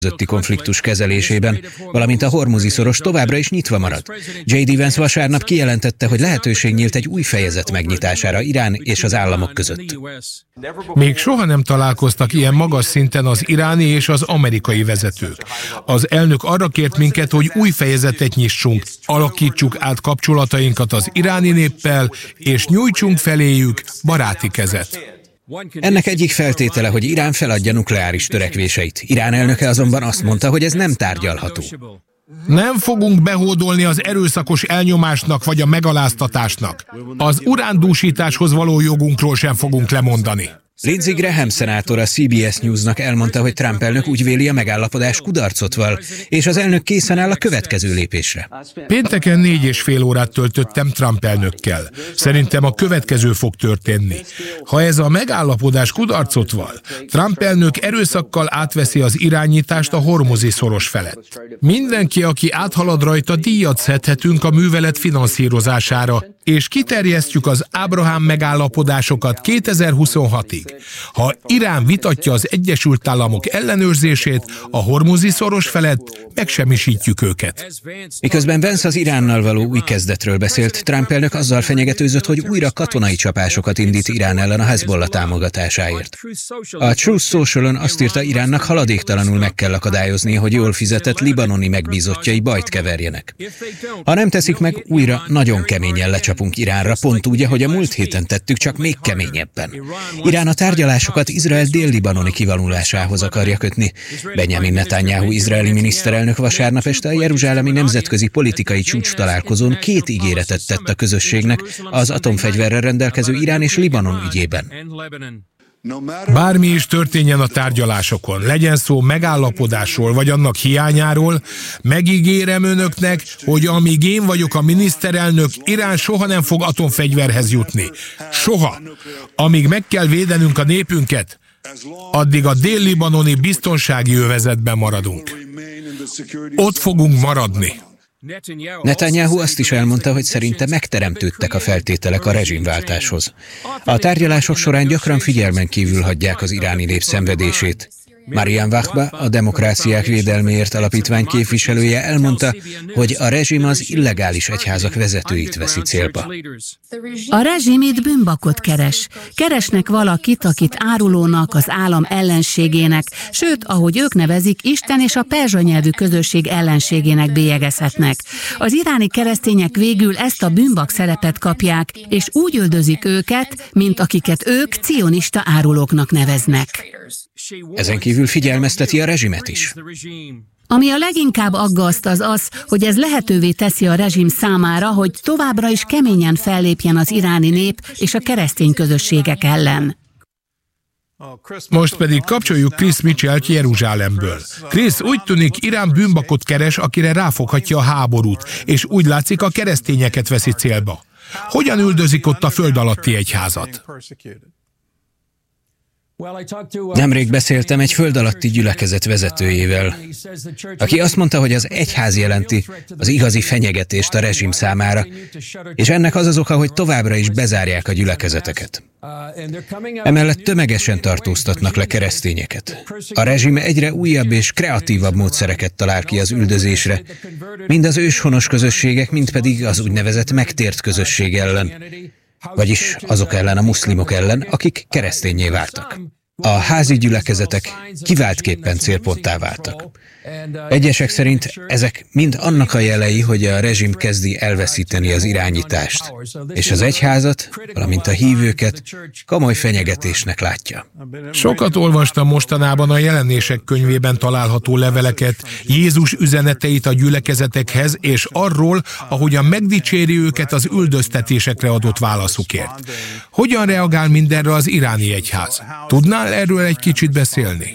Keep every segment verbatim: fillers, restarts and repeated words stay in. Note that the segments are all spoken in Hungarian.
közötti konfliktus kezelésében, valamint a Hormuzi-szoros továbbra is nyitva marad. jé dé Vance vasárnap kijelentette, hogy lehetőség nyílt egy új fejezet megnyitására Irán és az államok között. Még soha nem találkoztak ilyen magas szinten az iráni és az amerikai vezetők. Az elnök arra kért minket, hogy új fejezetet nyissunk, alakítsuk át kapcsolatainkat az iráni néppel, és nyújtsunk feléjük baráti kezet. Ennek egyik feltétele, hogy Irán feladja nukleáris törekvéseit. Irán elnöke azonban azt mondta, hogy ez nem tárgyalható. Nem fogunk behódolni az erőszakos elnyomásnak vagy a megaláztatásnak. Az urándúsításhoz való jogunkról sem fogunk lemondani. Lindsey Graham szenátor a cé bé es Newsnak elmondta, hogy Trump elnök úgy véli, a megállapodás kudarcot val, és az elnök készen áll a következő lépésre. Pénteken négy és fél órát töltöttem Trump elnökkel. Szerintem a következő fog történni. Ha ez a megállapodás kudarcot val, Trump elnök erőszakkal átveszi az irányítást a Hormuzi-szoros felett. Mindenki, aki áthalad rajta, díjat szedhetünk a művelet finanszírozására, és kiterjesztjük az Ábrahám megállapodásokat kétezer-huszonhatig. Ha Irán vitatja az Egyesült Államok ellenőrzését a Hormuzi-szoros felett, megsemmisítjük őket. Miközben Vance az Iránnal való új kezdetről beszélt, Trump elnök azzal fenyegetőzött, hogy újra katonai csapásokat indít Irán ellen a Hezbollah támogatásáért. A Truth Social-on azt írta, Iránnak haladéktalanul meg kell akadályoznia, hogy jól fizetett libanoni megbízottjai bajt keverjenek. Ha nem teszik meg, újra nagyon keményen lecsapunk Iránra, pont úgy, ahogy a múlt héten tettük, csak még keményebben. Irán a tárgyalásokat Izrael dél-libanoni kivonulásához akarja kötni. Benjamin Netanyahu izraeli miniszterelnök vasárnap este a jeruzsálemi nemzetközi politikai csúcs találkozón két ígéretet tett a közösségnek az atomfegyverrel rendelkező Irán és Libanon ügyében. Bármi is történjen a tárgyalásokon, legyen szó megállapodásról vagy annak hiányáról, megígérem önöknek, hogy amíg én vagyok a miniszterelnök, Irán soha nem fog atomfegyverhez jutni. Soha. Amíg meg kell védenünk a népünket, addig a dél-libanoni biztonsági övezetben maradunk. Ott fogunk maradni. Netanyahu azt is elmondta, hogy szerinte megteremtődtek a feltételek a rezsimváltáshoz. A tárgyalások során gyakran figyelmen kívül hagyják az iráni nép szenvedését. Marian Wahba, a Demokráciák Védelméért Alapítvány képviselője elmondta, hogy a rezsim az illegális egyházak vezetőit veszi célba. A rezsim itt bűnbakot keres. Keresnek valakit, akit árulónak, az állam ellenségének, sőt, ahogy ők nevezik, Isten és a perzsa nyelvű közösség ellenségének bélyegezhetnek. Az iráni keresztények végül ezt a bűnbak szerepet kapják, és úgy üldözik őket, mint akiket ők cionista árulóknak neveznek. Ezen kívül figyelmezteti a rezsimet is. Ami a leginkább aggaszt az az, hogy ez lehetővé teszi a rezsim számára, hogy továbbra is keményen fellépjen az iráni nép és a keresztény közösségek ellen. Most pedig kapcsoljuk Chris Mitchell-t Jeruzsálemből. Chris, úgy tűnik, Irán bűnbakot keres, akire ráfoghatja a háborút, és úgy látszik, a keresztényeket veszi célba. Hogyan üldözik ott a föld alatti egyházat? Nemrég beszéltem egy föld alatti gyülekezet vezetőjével, aki azt mondta, hogy az egyház jelenti az igazi fenyegetést a rezsim számára, és ennek az az oka, hogy továbbra is bezárják a gyülekezeteket. Emellett tömegesen tartóztatnak le keresztényeket. A rezsim egyre újabb és kreatívabb módszereket talál ki az üldözésre, mind az őshonos közösségek, mind pedig az úgynevezett megtért közösség ellen, vagyis azok ellen, a muszlimok ellen, akik kereszténnyé váltak. A házi gyülekezetek kiváltképpen célponttá váltak. Egyesek szerint ezek mind annak a jelei, hogy a rezsim kezdi elveszíteni az irányítást, és az egyházat, valamint a hívőket komoly fenyegetésnek látja. Sokat olvastam mostanában a Jelenések könyvében található leveleket, Jézus üzeneteit a gyülekezetekhez, és arról, ahogyan megdicséri őket az üldöztetésekre adott válaszukért. Hogyan reagál mindenre az iráni egyház? Tudnál erről egy kicsit beszélni?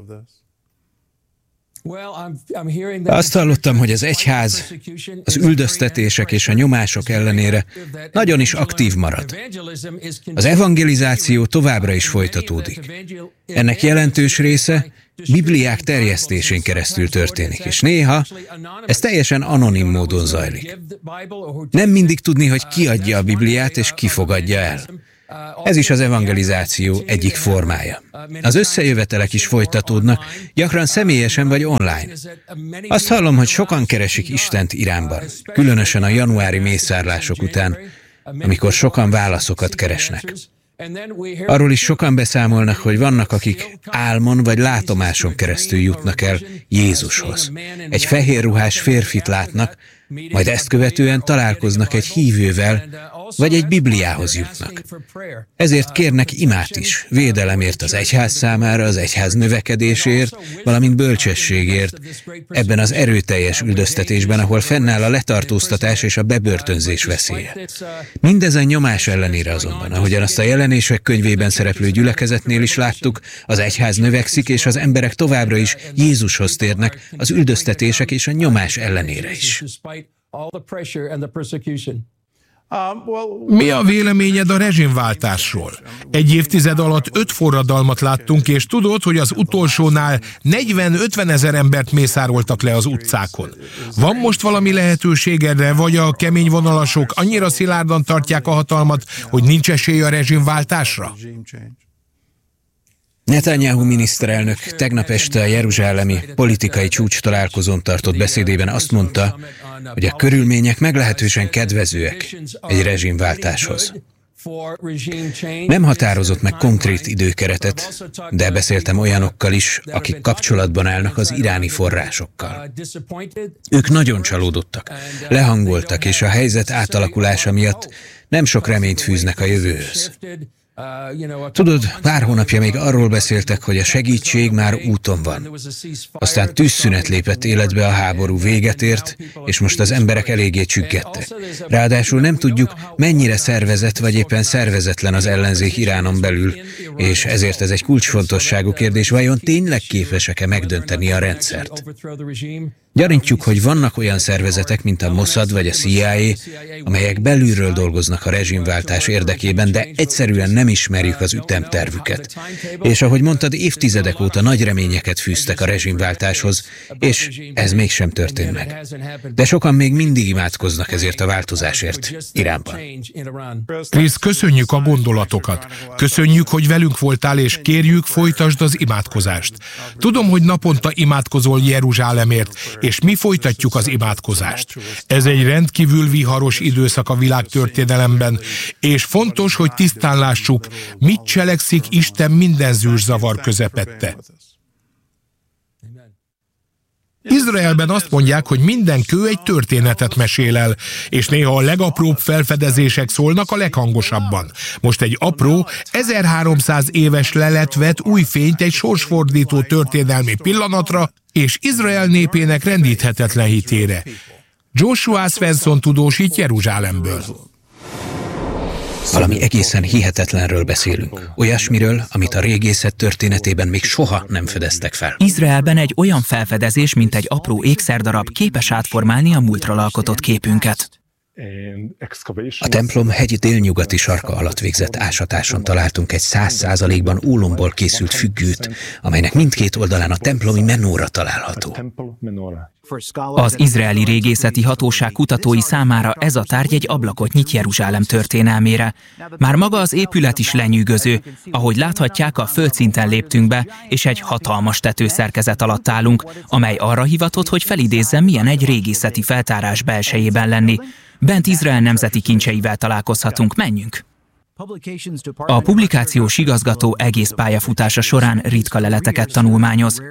Azt hallottam, hogy az egyház az üldöztetések és a nyomások ellenére nagyon is aktív marad. Az evangelizáció továbbra is folytatódik. Ennek jelentős része bibliák terjesztésén keresztül történik, és néha ez teljesen anonim módon zajlik. Nem mindig tudni, hogy ki adja a Bibliát és ki fogadja el. Ez is az evangelizáció egyik formája. Az összejövetelek is folytatódnak, gyakran személyesen vagy online. Azt hallom, hogy sokan keresik Istent Iránban, különösen a januári mészárlások után, amikor sokan válaszokat keresnek. Arról is sokan beszámolnak, hogy vannak, akik álmon vagy látomáson keresztül jutnak el Jézushoz. Egy fehér ruhás férfit látnak, majd ezt követően találkoznak egy hívővel, vagy egy Bibliához jutnak. Ezért kérnek imát is, védelemért az egyház számára, az egyház növekedésért, valamint bölcsességért, ebben az erőteljes üldöztetésben, ahol fennáll a letartóztatás és a bebörtönzés veszélye. Mindezen nyomás ellenére azonban, ahogyan azt a Jelenések könyvében szereplő gyülekezetnél is láttuk, az egyház növekszik, és az emberek továbbra is Jézushoz térnek, az üldöztetések és a nyomás ellenére is. Mi a véleményed a rezsimváltásról? Egy évtized alatt öt forradalmat láttunk, és tudod, hogy az utolsónál negyven-ötven ezer embert mészároltak le az utcákon. Van most valami lehetőség erre, vagy a kemény vonalasok annyira szilárdan tartják a hatalmat, hogy nincs esély a rezsimváltásra? Netanyahu miniszterelnök tegnap este a jeruzsálemi politikai csúcs találkozón tartott beszédében azt mondta, hogy a körülmények meglehetősen kedvezőek egy rezsimváltáshoz. Nem határozott meg konkrét időkeretet, de beszéltem olyanokkal is, akik kapcsolatban állnak az iráni forrásokkal. Ők nagyon csalódottak, lehangoltak, és a helyzet átalakulása miatt nem sok reményt fűznek a jövőhöz. Tudod, pár hónapja még arról beszéltek, hogy a segítség már úton van. Aztán tűzszünet lépett életbe, a háború véget ért, és most az emberek eléggé csüggettek. Ráadásul nem tudjuk, mennyire szervezett vagy éppen szervezetlen az ellenzék Iránon belül, és ezért ez egy kulcsfontosságú kérdés, vajon tényleg képesek-e megdönteni a rendszert? Gyanítjuk, hogy vannak olyan szervezetek, mint a Mossad vagy a C I A, amelyek belülről dolgoznak a rezsimváltás érdekében, de egyszerűen nem ismerjük az ütemtervüket. És ahogy mondtad, évtizedek óta nagy reményeket fűztek a rezsimváltáshoz, és ez mégsem történt meg. De sokan még mindig imádkoznak ezért a változásért Iránban. Krisz, köszönjük a gondolatokat. Köszönjük, hogy velünk voltál, és kérjük, folytasd az imádkozást. Tudom, hogy naponta imádkozol Jeruzsálemért, és mi folytatjuk az imádkozást. Ez egy rendkívül viharos időszak a világtörténelemben, és fontos, hogy tisztán lássuk, mit cselekszik Isten minden zűrzavar közepette. Izraelben azt mondják, hogy minden kő egy történetet mesél el, és néha a legapróbb felfedezések szólnak a leghangosabban. Most egy apró, ezerháromszáz éves lelet vet új fényt egy sorsfordító történelmi pillanatra, és Izrael népének rendíthetetlen hitére. Joshua Svensson tudósít Jeruzsálemből. Valami egészen hihetetlenről beszélünk. Olyasmiről, amit a régészet történetében még soha nem fedeztek fel. Izraelben egy olyan felfedezés, mint egy apró ékszerdarab képes átformálni a múltról alkotott képünket. A templom hegy délnyugati sarka alatt végzett ásatáson találtunk egy száz százalékban ólomból készült függőt, amelynek mindkét oldalán a templomi menóra található. Az izraeli régészeti hatóság kutatói számára ez a tárgy egy ablakot nyit Jeruzsálem történelmére. Már maga az épület is lenyűgöző, ahogy láthatják, a földszinten léptünk be, és egy hatalmas tetőszerkezet alatt állunk, amely arra hivatott, hogy felidézzen, milyen egy régészeti feltárás belsejében lenni. Bent Izrael nemzeti kincseivel találkozhatunk, menjünk! A publikációs igazgató egész pályafutása során ritka leleteket tanulmányoz.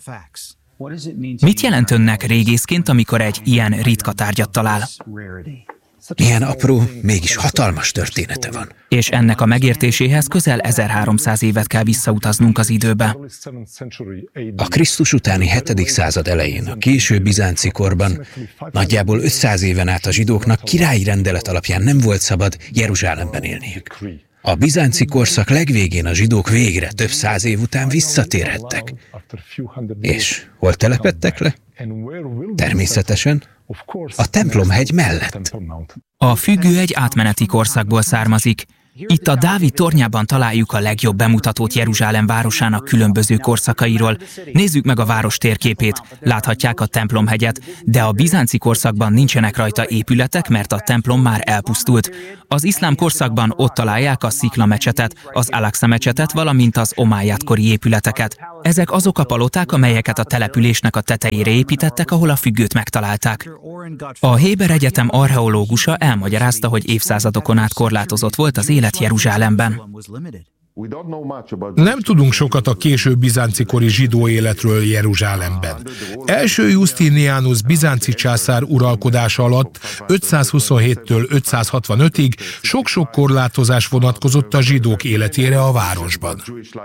Mit jelent önnek régészként, amikor egy ilyen ritka tárgyat talál? Ilyen apró, mégis hatalmas története van. És ennek a megértéséhez közel ezerháromszáz évet kell visszautaznunk az időbe. A Krisztus utáni hetedik század elején, a késő bizánci korban, nagyjából ötszáz éven át a zsidóknak királyi rendelet alapján nem volt szabad Jeruzsálemben élniük. A bizánci korszak legvégén a zsidók végre több száz év után visszatérhettek. És hol telepedtek le? Természetesen a templomhegy mellett. A függő egy átmeneti korszakból származik. Itt a Dávid tornyában találjuk a legjobb bemutatót Jeruzsálem városának különböző korszakairól. Nézzük meg a város térképét, láthatják a templomhegyet, de a bizánci korszakban nincsenek rajta épületek, mert a templom már elpusztult. Az iszlám korszakban ott találják a Szikla mecsetet, az Al-Aqsa mecsetet, valamint az Omájad-kori épületeket. Ezek azok a paloták, amelyeket a településnek a tetejére építettek, ahol a függőt megtalálták. A Héber Egyetem archeológusa elmagyarázta, hogy évszázadokon át korlátozott volt az élet Jeruzsálemben. Nem tudunk sokat a késő bizánci kori zsidó életről Jeruzsálemben. Első Justinianus bizánci császár uralkodása alatt ötszázhuszonhéttől ötszázhatvanötig sok-sok korlátozás vonatkozott a zsidók életére a városban.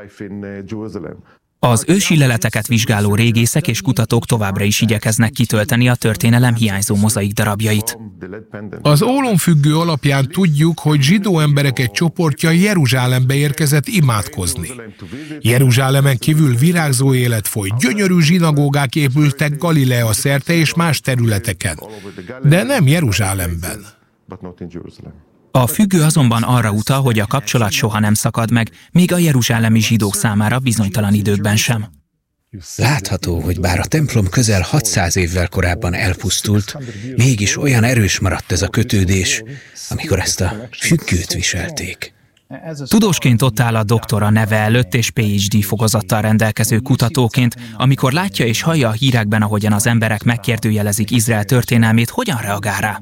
Az ősi leleteket vizsgáló régészek és kutatók továbbra is igyekeznek kitölteni a történelem hiányzó mozaik darabjait. Az ólomfüggő alapján tudjuk, hogy zsidó emberek egy csoportja Jeruzsálembe érkezett imádkozni. Jeruzsálemen kívül virágzó élet folyt, gyönyörű zsinagógák épültek Galilea szerte és más területeken, de nem Jeruzsálemben. A függő azonban arra utal, hogy a kapcsolat soha nem szakad meg, még a jeruzsálemi zsidók számára bizonytalan időkben sem. Látható, hogy bár a templom közel hatszáz évvel korábban elpusztult, mégis olyan erős maradt ez a kötődés, amikor ezt a függőt viselték. Tudósként ott áll a doktora neve előtt és pé há dé fokozattal rendelkező kutatóként, amikor látja és hallja a hírekben, ahogyan az emberek megkérdőjelezik Izrael történelmét, hogyan reagál rá?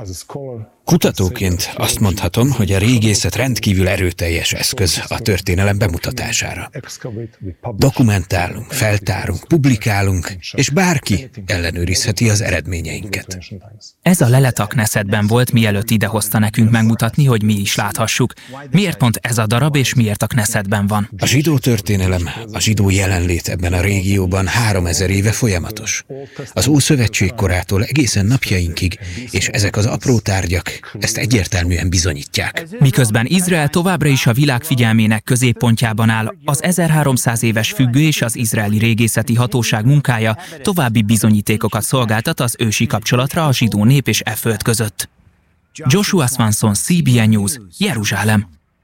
Kutatóként azt mondhatom, hogy a régészet rendkívül erőteljes eszköz a történelem bemutatására. Dokumentálunk, feltárunk, publikálunk, és bárki ellenőrizheti az eredményeinket. Ez a lelet a Knessetben volt, mielőtt idehozta nekünk megmutatni, hogy mi is láthassuk. Miért pont ez a darab, és miért a Knessetben van? A zsidó történelem, a zsidó jelenlét ebben a régióban háromezer éve folyamatos. Az Ószövetség korától egészen napjainkig, és ezek az apró tárgyak ezt egyértelműen bizonyítják. Miközben Izrael továbbra is a világ figyelmének középpontjában áll, az ezerháromszáz éves függő és az izraeli régészeti hatóság munkája további bizonyítékokat szolgáltat az ősi kapcsolatra a zsidó nép és e föld között. Joshua Swanson, cé bé en News, Jeruzsálem.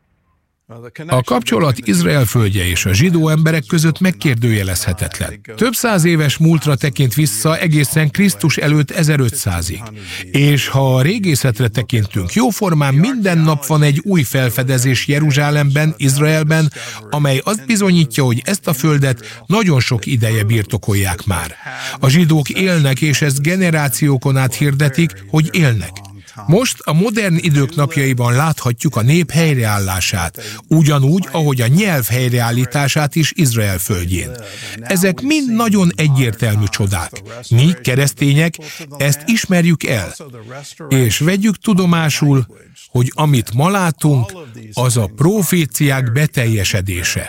A kapcsolat Izrael földje és a zsidó emberek között megkérdőjelezhetetlen. Több száz éves múltra tekint vissza egészen Krisztus előtt ezerötszázig. És ha a régészetre tekintünk, jóformán minden nap van egy új felfedezés Jeruzsálemben, Izraelben, amely azt bizonyítja, hogy ezt a földet nagyon sok ideje birtokolják már. A zsidók élnek, és ezt generációkon át hirdetik, hogy élnek. Most a modern idők napjaiban láthatjuk a nép helyreállását, ugyanúgy, ahogy a nyelv helyreállítását is Izrael földjén. Ezek mind nagyon egyértelmű csodák. Mi, keresztények, ezt ismerjük el, és vegyük tudomásul, hogy amit ma látunk, az a proféciák beteljesedése.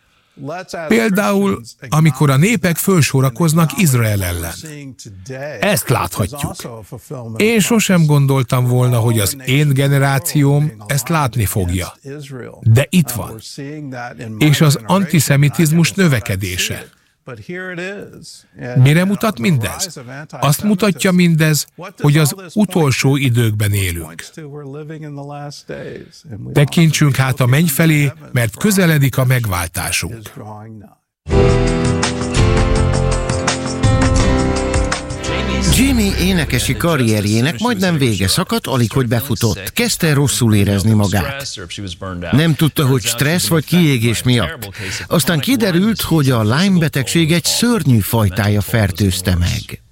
Például, amikor a népek fölsorakoznak Izrael ellen. Ezt láthatjuk. Én sosem gondoltam volna, hogy az én generációm ezt látni fogja. De itt van. És az antiszemitizmus növekedése. Mire mutat mindez? Azt mutatja mindez, hogy az utolsó időkben élünk. Tekintsünk hát a menny felé, mert közeledik a megváltásunk. Jimmy énekesi karrierjének majdnem vége szakadt, alig hogy befutott. Kezdte rosszul érezni magát. Nem tudta, hogy stressz vagy kiégés miatt. Aztán kiderült, hogy a Lyme betegség egy szörnyű fajtája fertőzte meg.